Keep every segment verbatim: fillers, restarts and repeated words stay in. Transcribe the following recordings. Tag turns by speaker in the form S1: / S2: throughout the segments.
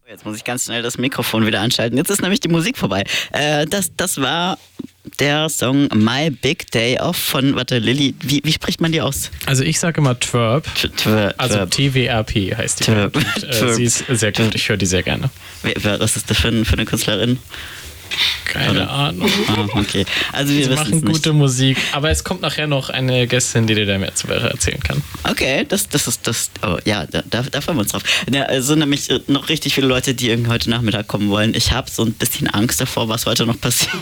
S1: Jetzt muss ich ganz schnell das Mikrofon wieder anschalten. Jetzt ist nämlich die Musik vorbei. Äh, das, das war der Song My Big Day Off von, warte, Lilly, wie, wie spricht man die aus?
S2: Also ich sage immer Twerp.
S1: Twerp.
S2: Also T W R P heißt die.
S1: Twerp.
S2: Und, äh, sie ist sehr gut, ich höre die sehr gerne.
S1: Was ist das für, ein, für eine Künstlerin?
S2: Keine
S1: Oder?
S2: Ahnung.
S1: Ah, okay. Also wir
S2: Sie
S1: wissen
S2: machen gute
S1: nicht.
S2: Musik, aber es kommt nachher noch eine Gästin, die dir da mehr zu erzählen kann.
S1: Okay, das, das ist das. Oh ja, da, da, da freuen wir uns drauf. Ja, also nämlich noch richtig viele Leute, die irgendwie heute Nachmittag kommen wollen. Ich habe so ein bisschen Angst davor, was heute noch passiert.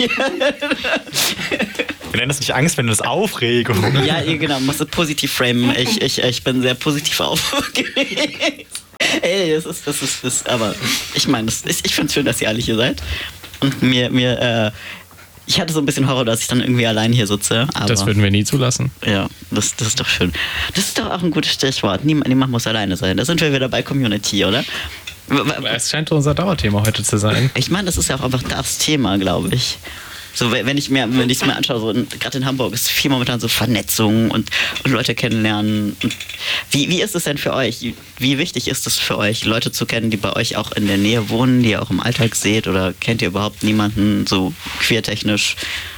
S3: Wir nennen das nicht Angst, wenn das Aufregung.
S1: Ja, genau, man muss es positiv framen. Ich, ich, ich bin sehr positiv aufgeregt. Ey, das ist, das ist, das, aber ich meine, ich, ich finde es schön, dass ihr alle hier seid. Und mir, mir, äh, ich hatte so ein bisschen Horror, dass ich dann irgendwie allein hier sitze. Aber
S2: Das würden wir nie zulassen.
S1: ja, das, das ist doch schön. Das ist doch auch ein gutes Stichwort. Niemand, niemand muss alleine sein. Da sind wir wieder bei Community, oder?
S2: Aber es scheint unser Dauerthema heute zu sein.
S1: Ich meine, das ist ja auch einfach das Thema, glaube ich. So, wenn ich mir, wenn ich es mir anschaue, so, gerade in Hamburg ist viel momentan so Vernetzung und, und Leute kennenlernen. Und wie, wie ist es denn für euch? Wie wichtig ist es für euch, Leute zu kennen, die bei euch auch in der Nähe wohnen, die ihr auch im Alltag seht? Oder kennt ihr überhaupt niemanden so queertechnisch?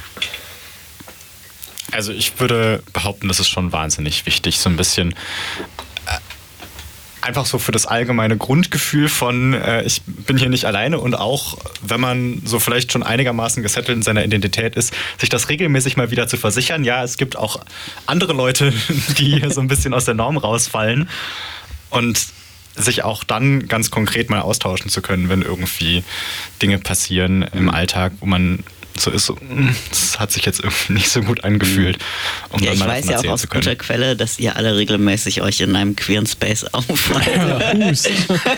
S3: Also ich würde behaupten, das ist schon wahnsinnig wichtig, so ein bisschen äh, einfach so für das allgemeine Grundgefühl von äh, ich bin hier nicht alleine und auch, wenn man so vielleicht schon einigermaßen gesettelt in seiner Identität ist, sich das regelmäßig mal wieder zu versichern. Ja, es gibt auch andere Leute, die hier so ein bisschen aus der Norm rausfallen und sich auch dann ganz konkret mal austauschen zu können, wenn irgendwie Dinge passieren im Alltag, wo man so ist, so, das hat sich jetzt irgendwie nicht so gut angefühlt. Um
S1: Ja,
S3: dann
S1: ich
S3: mal
S1: weiß
S3: davon
S1: ja auch
S3: erzählen
S1: aus
S3: zu können.
S1: guter Quelle, dass ihr alle regelmäßig euch in einem queeren Space aufhaltet.
S2: Hust.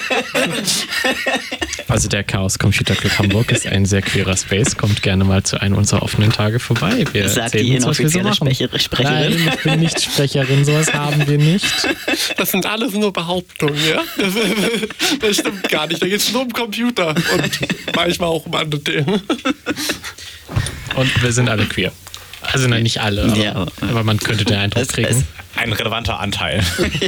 S2: Also der Chaos Computer Club Hamburg ist ein sehr queerer Space. Kommt gerne mal zu einem unserer offenen Tage vorbei. Wir
S1: Sagt
S2: erzählen
S1: die
S2: uns, was wir so
S1: inoffizielle
S2: machen.
S1: Sprecher- Sprecherin.
S2: Nein, ich bin nicht Sprecherin, sowas haben wir nicht.
S4: Das sind alles nur Behauptungen, ja? Das, das stimmt gar nicht. Da geht es nur um Computer und manchmal auch um andere Themen.
S2: Und wir sind alle queer. Also nein, nicht alle, aber,
S1: Ja, aber-
S2: aber man könnte den Eindruck
S1: Es-
S2: kriegen.
S1: es-
S3: Ein relevanter Anteil.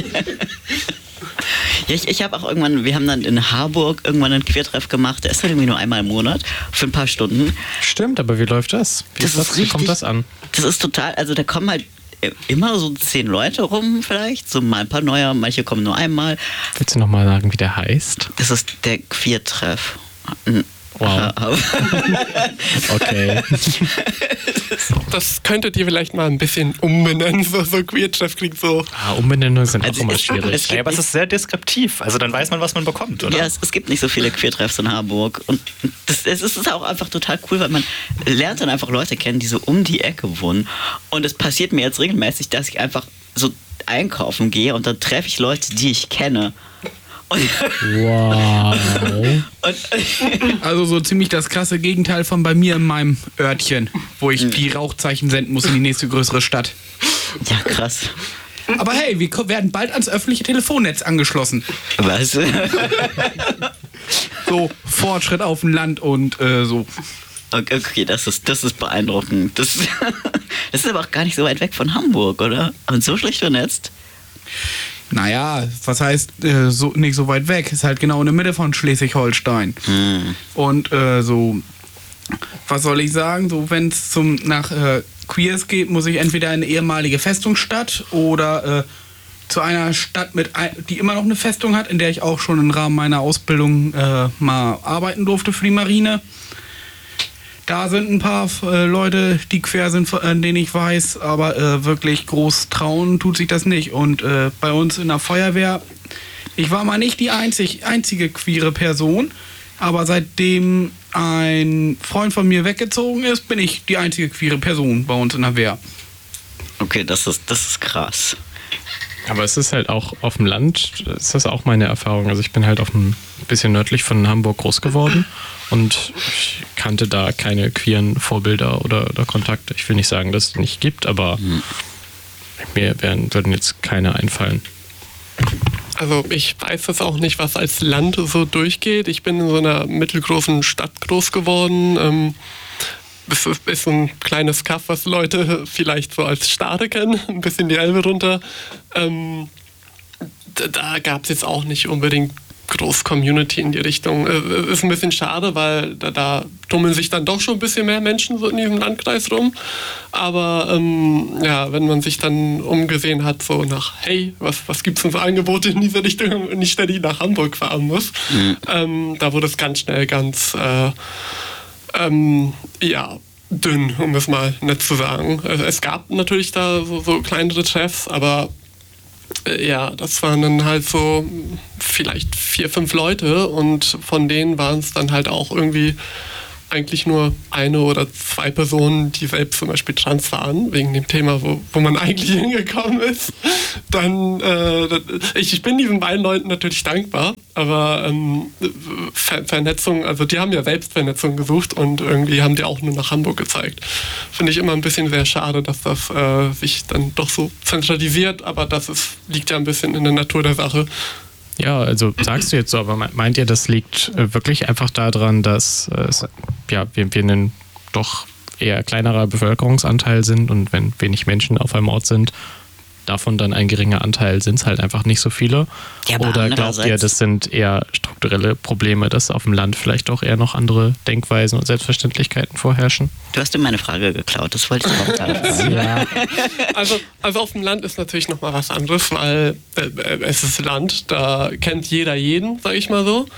S1: Ja, ich, ich habe auch irgendwann, wir haben dann in Harburg irgendwann einen Queertreff gemacht, der ist halt irgendwie nur einmal im Monat, für ein paar Stunden.
S2: Stimmt, aber wie läuft das? Wie,
S1: Das ist
S2: was, wie
S1: richtig-
S2: kommt das an?
S1: Das ist total, also da kommen halt immer so zehn Leute rum vielleicht, so mal ein paar neue, manche kommen nur einmal.
S2: Willst du nochmal sagen, wie der heißt?
S1: Das ist der Queertreff.
S2: Wow. Okay.
S4: Das könntet ihr vielleicht mal ein bisschen umbenennen. So, so Queer-Treff klingt so.
S2: Ah, Umbenennungen sind
S1: Also
S2: auch immer
S1: es-
S2: schwierig.
S1: es-
S3: Ja, aber es ist sehr deskriptiv. Also dann weiß man, was man bekommt, oder?
S1: Ja, es, es gibt nicht so viele Queertreffs in Harburg. Und das, es ist auch einfach total cool, weil man lernt dann einfach Leute kennen, die so um die Ecke wohnen. Und es passiert mir jetzt regelmäßig, dass ich einfach so einkaufen gehe und dann treffe ich Leute, die ich kenne. Und,
S2: Wow.
S1: und
S5: Also so ziemlich das krasse Gegenteil von bei mir in meinem Örtchen, wo ich die Rauchzeichen senden muss in die nächste größere Stadt.
S1: ja, krass.
S5: Aber hey, wir ko- werden bald ans öffentliche Telefonnetz angeschlossen.
S1: Was?
S5: So Fortschritt auf dem Land und äh, so.
S1: Okay, okay, das ist, das ist beeindruckend. Das, das ist aber auch gar nicht so weit weg von Hamburg, oder? Und so schlecht vernetzt?
S5: Naja, was heißt äh, so, nicht so weit weg? Ist halt genau in der Mitte von Schleswig-Holstein.
S1: Hm.
S5: Und äh, so, was soll ich sagen? So, wenn es zum nach äh, Queers geht, muss ich entweder in eine ehemalige Festungsstadt oder äh, zu einer Stadt, mit ein, die immer noch eine Festung hat, in der ich auch schon im Rahmen meiner Ausbildung äh, mal arbeiten durfte für die Marine. Da sind ein paar äh, Leute, die quer sind, von denen ich weiß, aber äh, wirklich groß trauen tut sich das nicht. Und äh, bei uns in der Feuerwehr, ich war mal nicht die einzig, einzige queere Person, aber seitdem ein Freund von mir weggezogen ist, bin ich die einzige queere Person bei uns in der Wehr.
S1: Okay, das ist, das ist krass.
S2: Aber es ist halt auch auf dem Land, ist das auch meine Erfahrung. Also ich bin halt auf ein bisschen nördlich von Hamburg groß geworden und ich kannte da keine queeren Vorbilder oder, oder Kontakte. Ich will nicht sagen, dass es die nicht gibt, aber
S1: Hm.
S2: mir wären, würden jetzt keine einfallen.
S4: Also ich weiß das auch nicht, was als Land so durchgeht. Ich bin in so einer mittelgroßen Stadt groß geworden. Ähm, es ist, ist so ein kleines Kaff, was Leute vielleicht so als Stade kennen, ein bisschen die Elbe runter. Ähm, da da gab es jetzt auch nicht unbedingt groß Community in die Richtung. Äh, ist ein bisschen schade, weil da, da tummeln sich dann doch schon ein bisschen mehr Menschen so in diesem Landkreis rum. Aber ähm, ja, wenn man sich dann umgesehen hat, so nach, hey, was, was gibt es denn für Angebote in diese Richtung und nicht ständig nach Hamburg fahren muss, mhm. ähm, da wurde es ganz schnell ganz, äh, ähm, ja, dünn, um es mal nett zu sagen. Es gab natürlich da so, so kleinere Treffs, aber äh, ja, das waren dann halt so vielleicht vier, fünf Leute und von denen waren es dann halt auch irgendwie eigentlich nur eine oder zwei Personen, die selbst zum Beispiel trans waren, wegen dem Thema, wo, wo man eigentlich hingekommen ist. Dann, äh, ich, ich bin diesen beiden Leuten natürlich dankbar, aber ähm, Ver- Vernetzung, also die haben ja selbst Vernetzung gesucht und irgendwie haben die auch nur nach Hamburg gezeigt. Finde ich immer ein bisschen sehr schade, dass das äh, sich dann doch so zentralisiert, aber das ist, liegt ja ein bisschen in der Natur der Sache.
S2: Ja, also sagst du jetzt so, aber meint ihr, das liegt äh, wirklich einfach daran, dass äh, ja, wir, wir ein doch eher kleinerer Bevölkerungsanteil sind und wenn wenig Menschen auf einem Ort sind, davon dann ein geringer Anteil sind es halt einfach nicht so viele?
S1: Ja,
S2: oder glaubt ihr, das sind eher strukturelle Probleme, dass auf dem Land vielleicht auch eher noch andere Denkweisen und Selbstverständlichkeiten vorherrschen?
S1: Du hast dir meine Frage geklaut, das wollte ich auch gerade fragen.
S2: Ja.
S4: Also, also auf dem Land ist natürlich nochmal was anderes, weil äh, es ist Land, da kennt jeder jeden, sag ich mal so.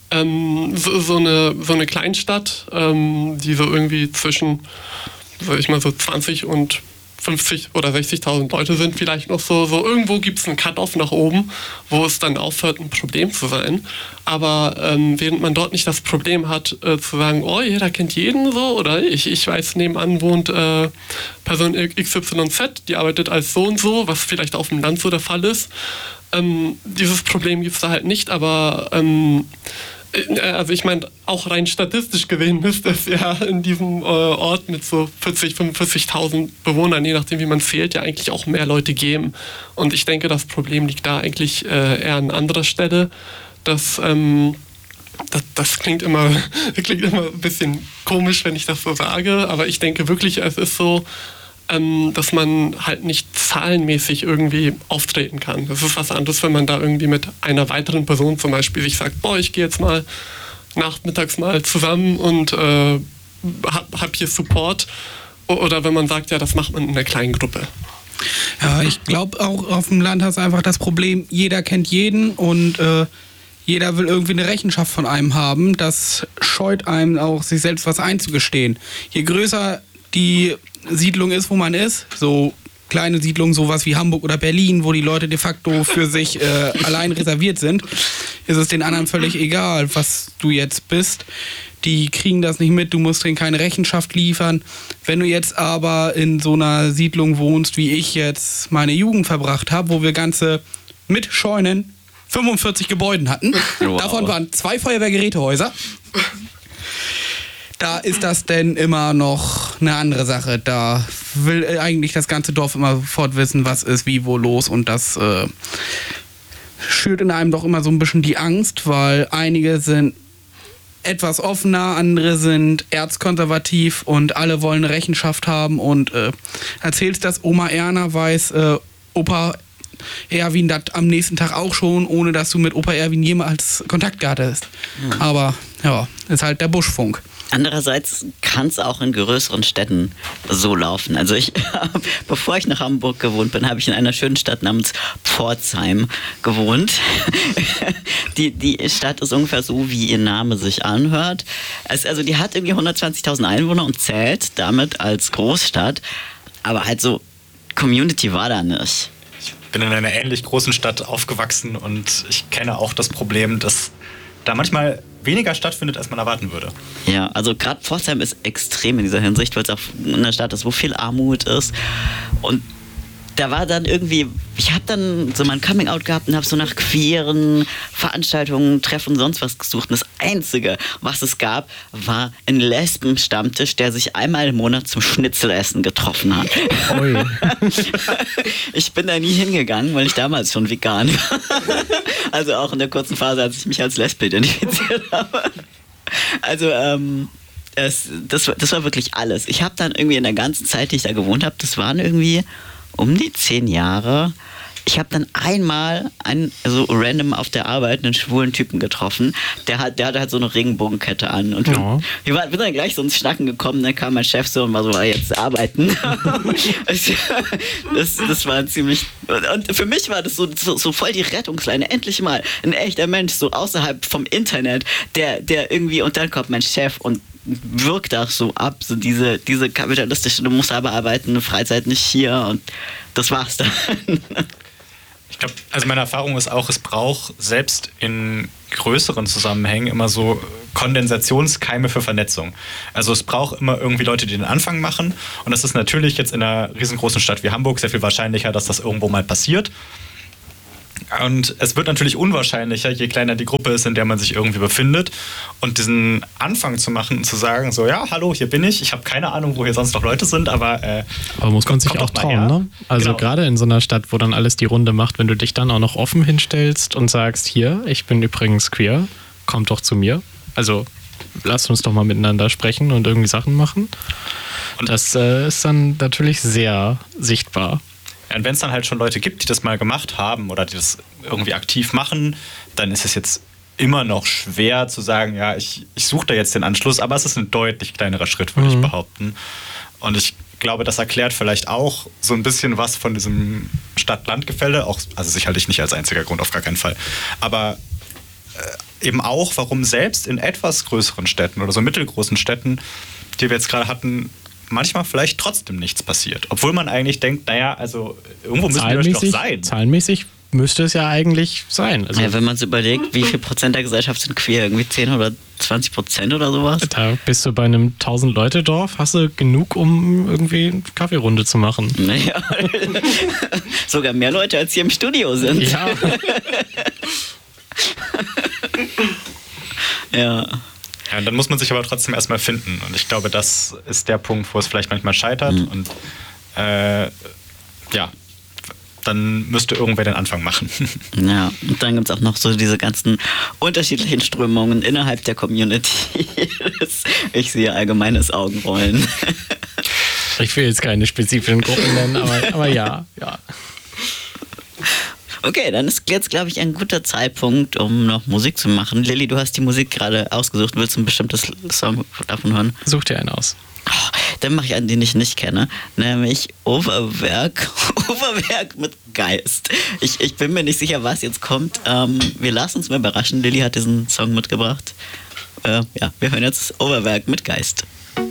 S4: Ähm, so, so, eine, so eine Kleinstadt, ähm, die so irgendwie zwischen, sag ich mal so zwanzig und fünfzig oder sechzigtausend Leute sind vielleicht noch so, so irgendwo gibt es einen Cut-Off nach oben, wo es dann aufhört, ein Problem zu sein. Aber ähm, während man dort nicht das Problem hat, äh, zu sagen, oh, jeder kennt jeden so, oder ich, ich weiß, nebenan wohnt äh, Person X Y Z, die arbeitet als so und so, was vielleicht auf dem Land so der Fall ist. Ähm, dieses Problem gibt es da halt nicht, aber ähm, also ich meine, auch rein statistisch gesehen müsste es ja in diesem äh, Ort mit so vierzig, fünfundvierzigtausend Bewohnern, je nachdem wie man zählt, ja eigentlich auch mehr Leute geben. Und ich denke, das Problem liegt da eigentlich äh, eher an anderer Stelle. Das, ähm, das, das klingt immer, klingt immer ein bisschen komisch, wenn ich das so sage, aber ich denke wirklich, es ist so, Ähm, dass man halt nicht zahlenmäßig irgendwie auftreten kann. Das ist was anderes, wenn man da irgendwie mit einer weiteren Person zum Beispiel sich sagt, boah, ich gehe jetzt mal nachmittags mal zusammen und äh, hab, hab hier Support. Oder wenn man sagt, ja, das macht man in einer kleinen Gruppe.
S5: Ja, ich glaube auch auf dem Land hast du einfach das Problem, jeder kennt jeden und äh, jeder will irgendwie eine Rechenschaft von einem haben. Das scheut einem auch, sich selbst was einzugestehen. Je größer die Siedlung ist, wo man ist, so kleine Siedlungen, sowas wie Hamburg oder Berlin, wo die Leute de facto für sich äh, allein reserviert sind, ist es den anderen völlig egal, was du jetzt bist. Die kriegen das nicht mit, du musst denen keine Rechenschaft liefern. Wenn du jetzt aber in so einer Siedlung wohnst, wie ich jetzt meine Jugend verbracht habe, wo wir ganze mit Scheunen fünfundvierzig Gebäuden hatten, wow. Davon waren zwei Feuerwehrgerätehäuser. Da ist das denn immer noch eine andere Sache. Da will eigentlich das ganze Dorf immer sofort wissen, was ist, wie, wo los. Und das äh, schürt in einem doch immer so ein bisschen die Angst, weil einige sind etwas offener, andere sind erzkonservativ und alle wollen eine Rechenschaft haben. Und äh, erzählst das Oma Erna, weiß äh, Opa Erwin das am nächsten Tag auch schon, ohne dass du mit Opa Erwin jemals Kontakt gehabt hast. Mhm. Aber ja, ist halt der Buschfunk.
S1: Andererseits kann es auch in größeren Städten so laufen. Also ich, bevor ich nach Hamburg gewohnt bin, habe ich in einer schönen Stadt namens Pforzheim gewohnt. Die, die Stadt ist ungefähr so, wie ihr Name sich anhört. Es, also die hat irgendwie hundertzwanzigtausend Einwohner und zählt damit als Großstadt. Aber halt so, Community war da nicht.
S3: Ich bin in einer ähnlich großen Stadt aufgewachsen und ich kenne auch das Problem, dass da manchmal weniger stattfindet, als man erwarten würde.
S1: Ja, also gerade Pforzheim ist extrem in dieser Hinsicht, weil es auch eine Stadt ist, wo viel Armut ist. Und da war dann irgendwie, ich habe dann so mein Coming-out gehabt und habe so nach queeren Veranstaltungen, Treffen und sonst was gesucht. Und das Einzige, was es gab, war ein Lesben-Stammtisch, der sich einmal im Monat zum Schnitzelessen getroffen hat.
S2: Ui.
S1: Ich bin da nie hingegangen, weil ich damals schon vegan war. Also auch in der kurzen Phase, als ich mich als Lesbe identifiziert habe. Also, ähm... Es, das, das war wirklich alles. Ich habe dann irgendwie in der ganzen Zeit, die ich da gewohnt habe, das waren irgendwie um die zehn Jahre, ich habe dann einmal einen, also random auf der Arbeit einen schwulen Typen getroffen. Der hat, der hatte halt so eine Regenbogenkette an. Und wir,
S2: Ja.
S1: wir waren, wir sind dann gleich so ins Schnacken gekommen. Dann kam mein Chef so und war so, ah, jetzt arbeiten. das, das war ziemlich. Und für mich war das so, so, so voll die Rettungsleine. Endlich mal ein echter Mensch, so außerhalb vom Internet, der, der irgendwie, und dann kommt mein Chef und wirkt auch so ab, so diese, diese kapitalistische, du musst aber arbeiten, eine Freizeit nicht hier, und das war's dann.
S3: Ich glaube, also meine Erfahrung ist auch, es braucht selbst in größeren Zusammenhängen immer so Kondensationskeime für Vernetzung. Also es braucht immer irgendwie Leute, die den Anfang machen, und das ist natürlich jetzt in einer riesengroßen Stadt wie Hamburg sehr viel wahrscheinlicher, dass das irgendwo mal passiert. Und es wird natürlich unwahrscheinlicher, je kleiner die Gruppe ist, in der man sich irgendwie befindet. Und diesen Anfang zu machen und zu sagen, so, ja, hallo, hier bin ich. Ich habe keine Ahnung, wo hier sonst noch Leute sind, aber äh,
S2: Aber muss man sich
S3: kommt
S2: auch
S3: doch mal her.
S2: trauen, ne? Also
S3: Genau.
S2: gerade in so einer Stadt, wo dann alles die Runde macht, wenn du dich dann auch noch offen hinstellst und sagst, hier, ich bin übrigens queer, kommt doch zu mir. Also lasst uns doch mal miteinander sprechen und irgendwie Sachen machen. Und das äh, ist dann natürlich sehr sichtbar.
S3: Ja, und wenn es dann halt schon Leute gibt, die das mal gemacht haben oder die das irgendwie aktiv machen, dann ist es jetzt immer noch schwer zu sagen, ja, ich, ich suche da jetzt den Anschluss, aber es ist ein deutlich kleinerer Schritt, würde
S2: Mhm.
S3: ich behaupten. Und ich glaube, das erklärt vielleicht auch so ein bisschen was von diesem Stadt-Land-Gefälle, auch, also sicherlich nicht als einziger Grund, auf gar keinen Fall, aber äh, eben auch, warum selbst in etwas größeren Städten oder so mittelgroßen Städten, die wir jetzt gerade hatten, manchmal vielleicht trotzdem nichts passiert. Obwohl man eigentlich denkt, naja, also irgendwo müssen wir doch sein.
S2: Zahlenmäßig müsste es ja eigentlich sein. Also
S1: Ja, wenn man so überlegt, wie viel Prozent der Gesellschaft sind queer, irgendwie zehn oder zwanzig Prozent oder sowas.
S2: da bist du bei einem tausend-Leute-Dorf, hast du genug, um irgendwie eine Kaffeerunde zu machen.
S1: Naja, sogar mehr Leute, als hier im Studio sind.
S2: Ja,
S1: Ja.
S3: Ja, und dann muss man sich aber trotzdem erstmal finden. Und ich glaube, das ist der Punkt, wo es vielleicht manchmal scheitert.
S1: Mhm.
S3: Und äh, ja, dann müsste irgendwer den Anfang machen.
S1: Ja, und dann gibt es auch noch so diese ganzen unterschiedlichen Strömungen innerhalb der Community. Das, ich sehe allgemeines Augenrollen.
S2: ich will jetzt keine spezifischen Gruppen nennen, aber, aber ja, ja.
S1: Okay, dann ist jetzt, glaube ich, ein guter Zeitpunkt, um noch Musik zu machen. Lilly, du hast die Musik gerade ausgesucht. Willst du ein bestimmtes Song davon hören?
S2: Such dir einen aus.
S1: Oh, dann mache ich einen, den ich nicht kenne, nämlich Overwerk. Overwerk mit Geist. Ich, ich bin mir nicht sicher, was jetzt kommt. Ähm, wir lassen uns mal überraschen. Lilly hat diesen Song mitgebracht. Äh, ja, wir hören jetzt Overwerk mit Geist.